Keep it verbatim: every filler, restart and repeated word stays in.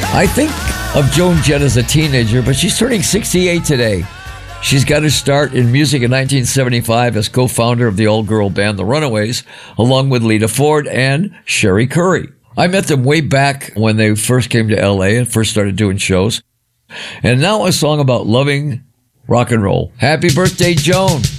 I think of Joan Jett as a teenager, but she's turning sixty-eight today. She's got her start in music in nineteen seventy-five as co-founder of the all-girl band The Runaways, along with Lita Ford and Sherry Curry. I met them way back when they first came to L A and first started doing shows. And now a song about loving rock and roll. Happy birthday, Joan.